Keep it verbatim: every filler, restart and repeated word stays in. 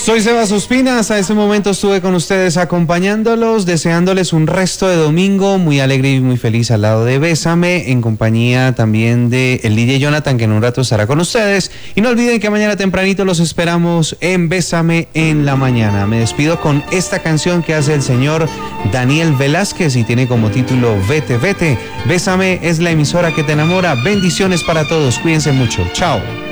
Soy Sebas Ospina, hasta este momento estuve con ustedes acompañándolos, deseándoles un resto de domingo muy alegre y muy feliz al lado de Bésame, en compañía también de el D J Jonathan, que en un rato estará con ustedes. Y no olviden que mañana tempranito los esperamos en Bésame en la mañana. Me despido con esta canción que hace el señor Daniel Velázquez y tiene como título Vete, Vete. Bésame es la emisora que te enamora. Bendiciones para todos, cuídense mucho. Chao.